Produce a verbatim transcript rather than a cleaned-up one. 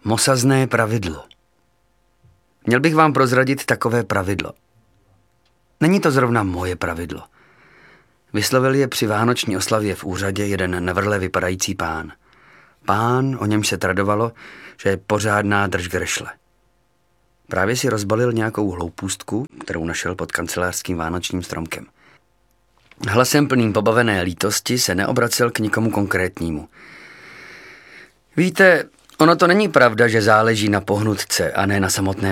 Mosazné pravidlo. Měl bych vám prozradit takové pravidlo. Není to zrovna moje pravidlo. Vyslovil je při vánoční oslavě v úřadě jeden nevrle vypadající pán. Pán, o němž se tradovalo, že je pořádná držgrešle. Právě si rozbalil nějakou hloupůstku, kterou našel pod kancelářským vánočním stromkem. Hlasem plným pobavené lítosti se neobracel k nikomu konkrétnímu. Víte, ono to není pravda, že záleží na pohnutce a ne na samotném